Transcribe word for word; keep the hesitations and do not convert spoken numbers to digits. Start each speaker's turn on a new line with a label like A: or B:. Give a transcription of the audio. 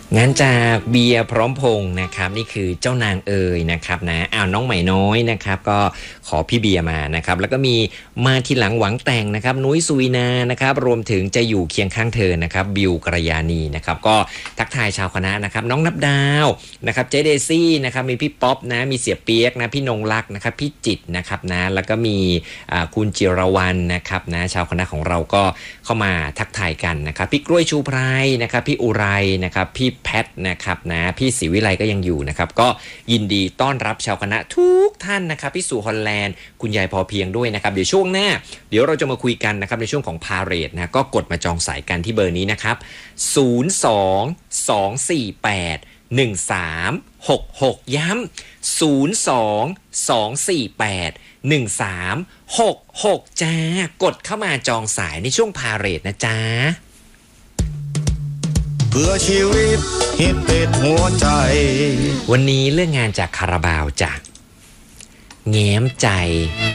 A: งานจากเบียร์พร้อมพงษ์นะครับนี่คือเจ้านางเอ๋ยนะครับนะอ้าวน้องใหม่น้อยนะครับก็ขอพี่เบียร์มานะครับแล้วก็มีมาทีหลังหวังแต่งนะครับนุ้ยสุวินานะครับรวมถึงจะอยู่เคียงข้างเธอนะครับบิวกระยานีนะครับก็ทักทายชาวคณะนะครับน้องนับดาวนะครับเจเดซี่นะครับมีพี่ป๊อปนะมีเสียเปียกนะพี่นงลักษ์นะครับพี่จิตนะครับนะแล้วก็มีคุณจิรวรรณนะครับนะชาวคณะของเราก็เข้ามาทักทายกันนะครับพี่กล้วยชูไพรนะครับพี่อุไรนะครับพี่แพทนะครับนะพี่ศรีวิไลก็ยังอยู่นะครับก็ยินดีต้อนรับชาวคณะทุกท่านนะครับพี่สู่ฮอลแลนด์คุณยายพอเพียงด้วยนะครับเดี๋ยวช่วงหน้าเดี๋ยวเราจะมาคุยกันนะครับในช่วงของพาเรดนะก็กดมาจองสายกันที่เบอร์นี้นะครับศูนย์ สอง สอง สี่ แปด หนึ่ง สาม หก หกย้ำศูนย์ สอง สอง สี่ แปด หนึ่ง สาม หก หกจ้ากดเข้ามาจองสายในช่วงพาเรดนะจ๊ะ
B: เพื่อชีวิตฮิตติดหัวใจ
A: วันนี้เรื่องงานจากคาราบาวจากแง้มใจ